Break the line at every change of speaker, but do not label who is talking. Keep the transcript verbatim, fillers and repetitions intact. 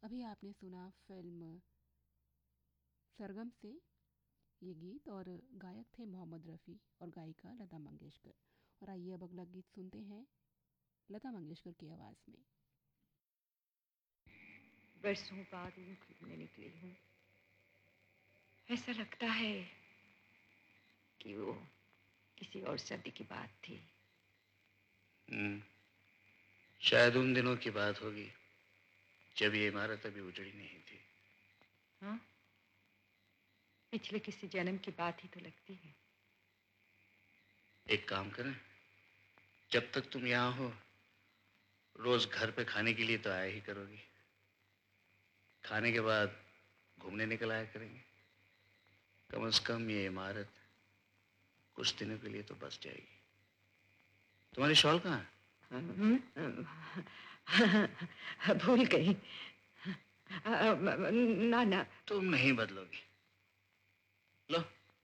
अभी आपने सुना फिल्म सरगम से ये गीत, और गायक थे मोहम्मद रफ़ी और गायिका लता मंगेशकर। और आइए अब अगला गीत सुनते हैं लता मंगेशकर की आवाज़ में।
बरसों बाद यूं घूमने निकली हूँ, ऐसा लगता है कि वो किसी और सदी की बात थी।
हम्म, शायद उन दिनों की बात होगी जब ये इमारत अभी उजड़ी नहीं थी।
हाँ, पिछले किसी जन्म की बात ही तो लगती है।
एक काम करें, जब तक तुम यहाँ हो रोज घर पे खाने के लिए तो आया ही करोगी। खाने के बाद घूमने निकल आया करेंगे। कम से कम ये इमारत कुछ दिनों के लिए तो बस जाएगी। तुम्हारी शॉल कहाँ है?
हम्म, भूल गई। ना ना,
तुम नहीं बदलोगी। लो